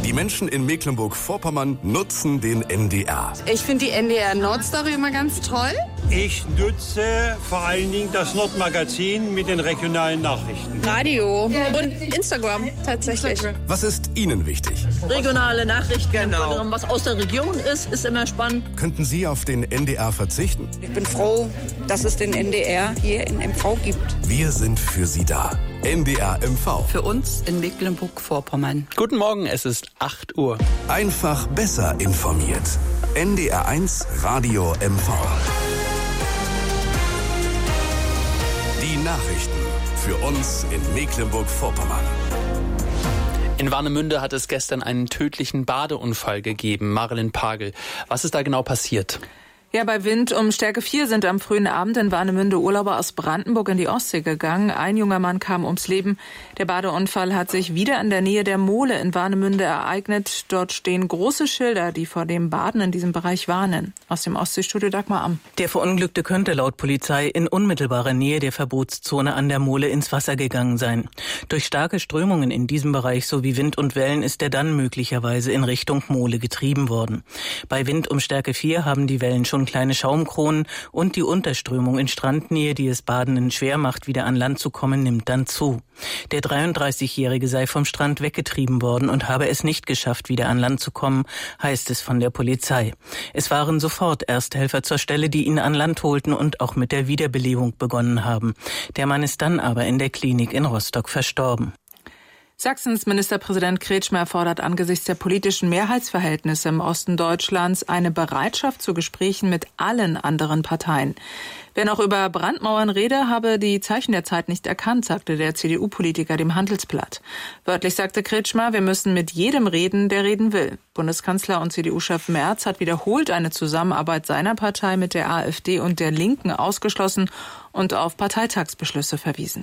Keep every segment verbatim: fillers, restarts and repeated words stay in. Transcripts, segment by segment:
Die Menschen in Mecklenburg-Vorpommern nutzen den N D R. Ich finde die N D R Nordstory immer ganz toll. Ich nutze vor allen Dingen das Nordmagazin mit den regionalen Nachrichten. Radio und Instagram tatsächlich. Was ist Ihnen wichtig? Regionale Nachrichten, genau. Was aus der Region ist, ist immer spannend. Könnten Sie auf den N D R verzichten? Ich bin froh, dass es den N D R hier in M V gibt. Wir sind für Sie da. N D R M V. Für uns in Mecklenburg-Vorpommern. Guten Morgen, es ist acht Uhr. Einfach besser informiert. N D R eins Radio M V. Die Nachrichten für uns in Mecklenburg-Vorpommern. In Warnemünde hat es gestern einen tödlichen Badeunfall gegeben. Marilyn Pagel, was ist da genau passiert? Ja, bei Wind um Stärke vier sind am frühen Abend in Warnemünde Urlauber aus Brandenburg in die Ostsee gegangen. Ein junger Mann kam ums Leben. Der Badeunfall hat sich wieder in der Nähe der Mole in Warnemünde ereignet. Dort stehen große Schilder, die vor dem Baden in diesem Bereich warnen. Aus dem Ostseestudio Dagmar Amm. Der Verunglückte könnte laut Polizei in unmittelbarer Nähe der Verbotszone an der Mole ins Wasser gegangen sein. Durch starke Strömungen in diesem Bereich sowie Wind und Wellen ist er dann möglicherweise in Richtung Mole getrieben worden. Bei Wind um Stärke vier haben die Wellen schon kleine Schaumkronen und die Unterströmung in Strandnähe, die es Badenden schwer macht, wieder an Land zu kommen, nimmt dann zu. Der dreiunddreißigjährige sei vom Strand weggetrieben worden und habe es nicht geschafft, wieder an Land zu kommen, heißt es von der Polizei. Es waren sofort Ersthelfer zur Stelle, die ihn an Land holten und auch mit der Wiederbelebung begonnen haben. Der Mann ist dann aber in der Klinik in Rostock verstorben. Sachsens Ministerpräsident Kretschmer fordert angesichts der politischen Mehrheitsverhältnisse im Osten Deutschlands eine Bereitschaft zu Gesprächen mit allen anderen Parteien. Wer noch über Brandmauern rede, habe die Zeichen der Zeit nicht erkannt, sagte der C D U-Politiker dem Handelsblatt. Wörtlich sagte Kretschmer, wir müssen mit jedem reden, der reden will. Bundeskanzler und C D U-Chef Merz hat wiederholt eine Zusammenarbeit seiner Partei mit der AfD und der Linken ausgeschlossen und auf Parteitagsbeschlüsse verwiesen.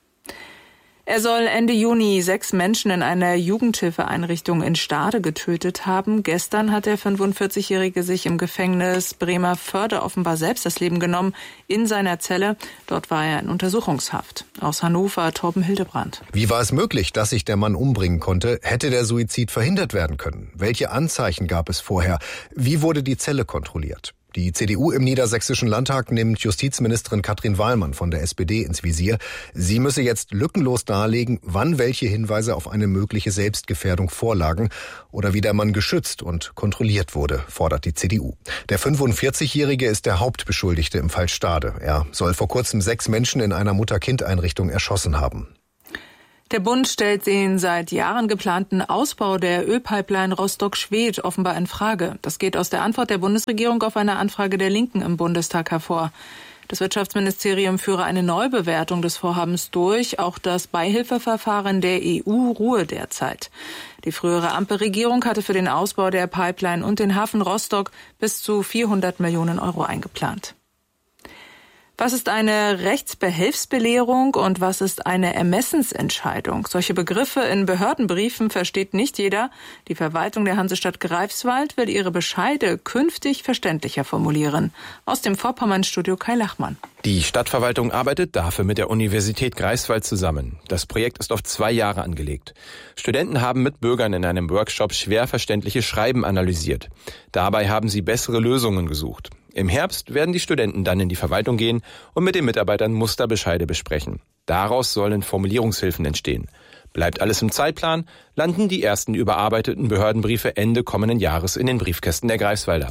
Er soll Ende Juni sechs Menschen in einer Jugendhilfeeinrichtung in Stade getötet haben. Gestern hat der fünfundvierzigjährige sich im Gefängnis Bremervörde offenbar selbst das Leben genommen, in seiner Zelle. Dort war er in Untersuchungshaft. Aus Hannover, Torben Hildebrand. Wie war es möglich, dass sich der Mann umbringen konnte? Hätte der Suizid verhindert werden können? Welche Anzeichen gab es vorher? Wie wurde die Zelle kontrolliert? Die C D U im Niedersächsischen Landtag nimmt Justizministerin Katrin Wallmann von der S P D ins Visier. Sie müsse jetzt lückenlos darlegen, wann welche Hinweise auf eine mögliche Selbstgefährdung vorlagen oder wie der Mann geschützt und kontrolliert wurde, fordert die C D U. Der fünfundvierzigjährige ist der Hauptbeschuldigte im Fall Stade. Er soll vor kurzem sechs Menschen in einer Mutter-Kind-Einrichtung erschossen haben. Der Bund stellt den seit Jahren geplanten Ausbau der Ölpipeline Rostock-Schwedt offenbar in Frage. Das geht aus der Antwort der Bundesregierung auf eine Anfrage der Linken im Bundestag hervor. Das Wirtschaftsministerium führe eine Neubewertung des Vorhabens durch. Auch das Beihilfeverfahren der E U ruhe derzeit. Die frühere Ampelregierung hatte für den Ausbau der Pipeline und den Hafen Rostock bis zu vierhundert Millionen Euro eingeplant. Was ist eine Rechtsbehelfsbelehrung und was ist eine Ermessensentscheidung? Solche Begriffe in Behördenbriefen versteht nicht jeder. Die Verwaltung der Hansestadt Greifswald will ihre Bescheide künftig verständlicher formulieren. Aus dem Vorpommern-Studio Kai Lachmann. Die Stadtverwaltung arbeitet dafür mit der Universität Greifswald zusammen. Das Projekt ist auf zwei Jahre angelegt. Studenten haben mit Bürgern in einem Workshop schwer verständliche Schreiben analysiert. Dabei haben sie bessere Lösungen gesucht. Im Herbst werden die Studenten dann in die Verwaltung gehen und mit den Mitarbeitern Musterbescheide besprechen. Daraus sollen Formulierungshilfen entstehen. Bleibt alles im Zeitplan, landen die ersten überarbeiteten Behördenbriefe Ende kommenden Jahres in den Briefkästen der Greifswalder.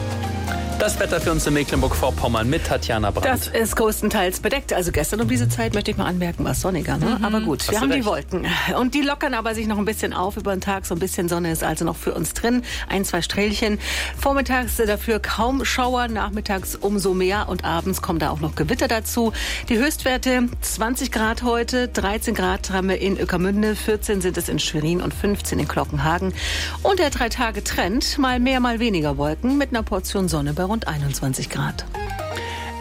Das Wetter für uns in Mecklenburg-Vorpommern mit Tatjana Brandt. Das ist größtenteils bedeckt. Also gestern um diese Zeit, möchte ich mal anmerken, war es sonniger. Ne? Mhm. Aber gut, Hast wir haben recht. Die Wolken. Und die lockern aber sich noch ein bisschen auf über den Tag. So ein bisschen Sonne ist also noch für uns drin. Ein, zwei Strählchen. Vormittags dafür kaum Schauer, nachmittags umso mehr. Und abends kommen da auch noch Gewitter dazu. Die Höchstwerte zwanzig Grad heute, dreizehn Grad haben wir in Ueckermünde, vierzehn sind es in Schwerin und fünfzehn in Glockenhagen. Und der Drei-Tage-Trend, mal mehr, mal weniger Wolken mit einer Portion Sonne bei rund einundzwanzig Grad.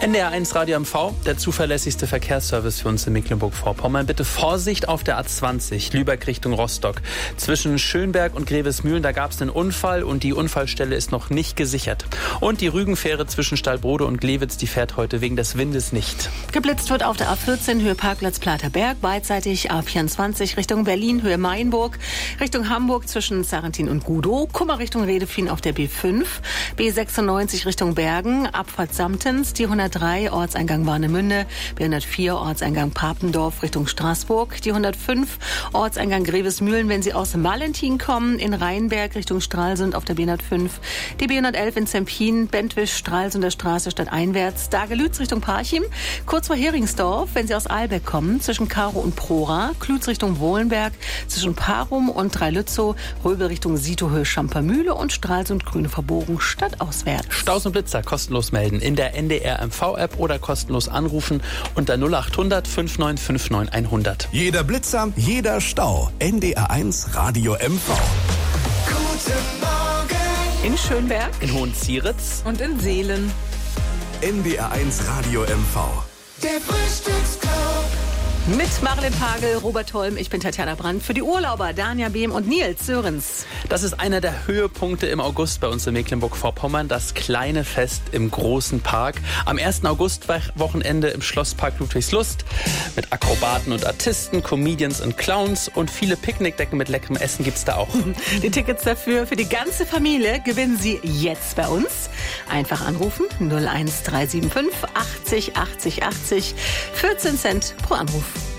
N D R eins Radio M V, der zuverlässigste Verkehrsservice für uns in Mecklenburg-Vorpommern. Bitte Vorsicht auf der A zwanzig, Lübeck Richtung Rostock. Zwischen Schönberg und Grevesmühlen, da gab es einen Unfall und die Unfallstelle ist noch nicht gesichert. Und die Rügenfähre zwischen Stallbrode und Glewitz, die fährt heute wegen des Windes nicht. Geblitzt wird auf der A vierzehn, Höhe Parkplatz Platerberg, beidseitig A vierundzwanzig Richtung Berlin, Höhe Mainburg, Richtung Hamburg zwischen Sarrentin und Gudow, Kummer Richtung Redefien auf der B fünf, B sechsundneunzig Richtung Bergen, Abfahrt Samtens, die hundertdrei Ortseingang Warnemünde, B hundertvier Ortseingang Papendorf Richtung Straßburg, die hundertfünf Ortseingang Grevesmühlen, wenn Sie aus Valentin kommen, in Rheinberg Richtung Stralsund auf der B hundertfünf, die B hundertelf in Zempin, Bentwisch, Stralsunder Straße stadteinwärts, Dagelütz Richtung Parchim, kurz vor Heringsdorf, wenn Sie aus Ahlbeck kommen, zwischen Karow und Prora, Klütz Richtung Wohlenberg, zwischen Parum und Dreilützow, Röbel Richtung Sietohöhe Schampermühle und Stralsund Grüne Verbogen stadtauswärts. Staus und Blitzer kostenlos melden in der N D R M V-App oder kostenlos anrufen unter null acht hundert fünf neun fünf neun hundert. Jeder Blitzer, jeder Stau. N D R eins Radio M V. Guten Morgen. In Schönberg, in Hohenzieritz und in Seelen. N D R eins Radio M V. Der Frühstücksclub. Mit Marilyn Pagel, Robert Holm, ich bin Tatjana Brandt. Für die Urlauber Danja Behm und Nils Sörens. Das ist einer der Höhepunkte im August bei uns in Mecklenburg-Vorpommern, das kleine Fest im großen Park. Am ersten Augustwochenende im Schlosspark Ludwigslust mit Akrobaten und Artisten, Comedians und Clowns und viele Picknickdecken mit leckerem Essen gibt's da auch. Die Tickets dafür für die ganze Familie gewinnen Sie jetzt bei uns. Einfach anrufen null eins drei sieben fünf achtzig achtzig achtzig, vierzehn Cent pro Anruf.